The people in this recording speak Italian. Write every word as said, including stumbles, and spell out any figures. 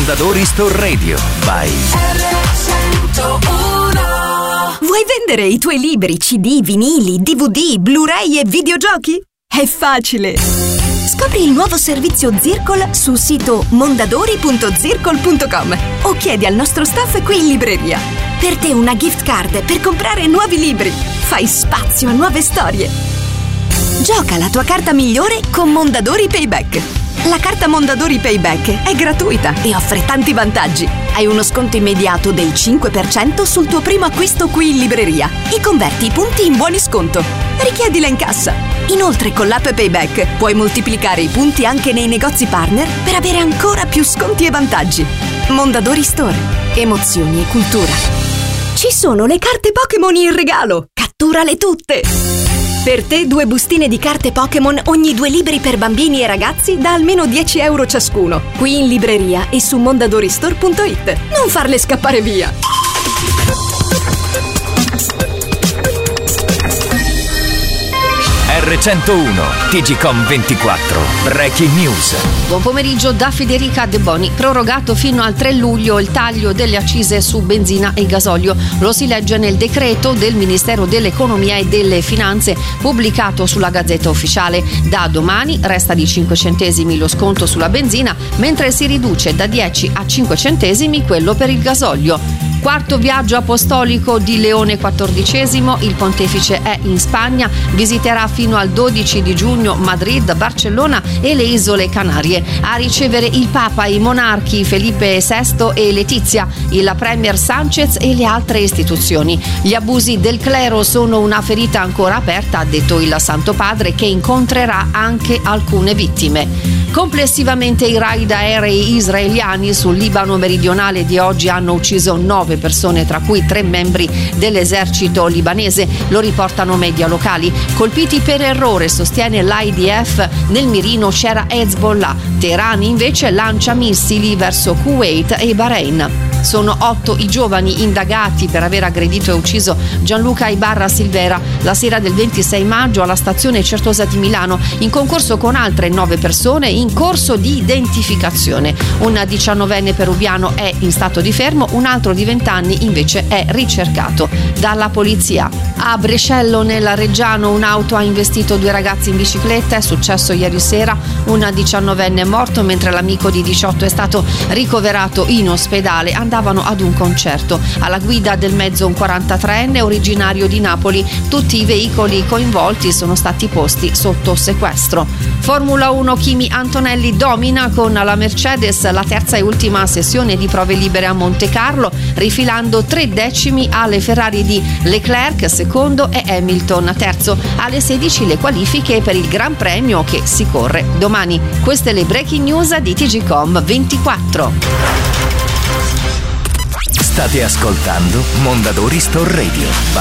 Mondadori Store Radio by erre centouno. Vuoi vendere i tuoi libri, C D, vinili, D V D, Blu-ray e videogiochi? È facile! Scopri il nuovo servizio Zircol sul sito mondadori punto zircol punto com o chiedi al nostro staff qui in libreria. Per te una gift card per comprare nuovi libri. Fai spazio a nuove storie. Gioca la tua carta migliore con Mondadori Payback. La carta Mondadori Payback è gratuita e offre tanti vantaggi. Hai uno sconto immediato del cinque per cento sul tuo primo acquisto qui in libreria e converti i punti in buoni sconto. Richiedila in cassa. Inoltre con l'app Payback puoi moltiplicare i punti anche nei negozi partner per avere ancora più sconti e vantaggi. Mondadori Store. Emozioni e cultura. Ci sono le carte Pokémon in regalo. Catturale tutte! Per te due bustine di carte Pokémon ogni due libri per bambini e ragazzi da almeno dieci euro ciascuno. Qui in libreria e su mondadoristore punto it. Non farle scappare via! erre centouno T G Com ventiquattro Breaking News. Buon pomeriggio da Federica De Boni. Prorogato fino al tre luglio il taglio delle accise su benzina e gasolio. Lo si legge nel decreto del Ministero dell'Economia e delle Finanze pubblicato sulla Gazzetta Ufficiale. Da domani resta di cinque centesimi lo sconto sulla benzina, mentre si riduce da dieci a cinque centesimi quello per il gasolio. Quarto viaggio apostolico di Leone quattordicesimo, il pontefice è in Spagna, visiterà fino al dodici di giugno Madrid, Barcellona e le isole Canarie. A ricevere il Papa i monarchi Felipe sesto e Letizia, il Premier Sanchez e le altre istituzioni. Gli abusi del clero sono una ferita ancora aperta, ha detto il Santo Padre, che incontrerà anche alcune vittime. Complessivamente i raid aerei israeliani sul Libano meridionale di oggi hanno ucciso nove persone, tra cui tre membri dell'esercito libanese, lo riportano media locali. Colpiti per errore, sostiene l'I D F, nel mirino c'era Hezbollah. Teheran invece lancia missili verso Kuwait e Bahrain. Sono otto i giovani indagati per aver aggredito e ucciso Gianluca Ibarra Silvera la sera del ventisei maggio alla stazione Certosa di Milano, in concorso con altre nove persone in corso di identificazione. Un diciannovenne peruviano è in stato di fermo, un altro di venti anni invece è ricercato dalla polizia. A Brescello nel Reggiano un'auto ha investito due ragazzi in bicicletta, è successo ieri sera. Un diciannovenne è morto mentre l'amico di diciotto è stato ricoverato in ospedale. Andavano ad un concerto. Alla guida del mezzo un quarantatreenne originario di Napoli. Tutti i veicoli coinvolti sono stati posti sotto sequestro. Formula uno, Kimi Antonelli domina con la Mercedes la terza e ultima sessione di prove libere a Monte Carlo, rifilando tre decimi alle Ferrari di Leclerc, secondo, e Hamilton, terzo. Alle sedici le qualifiche per il Gran Premio che si corre domani. Queste le breaking news di T G Com ventiquattro. State ascoltando Mondadori Store Radio.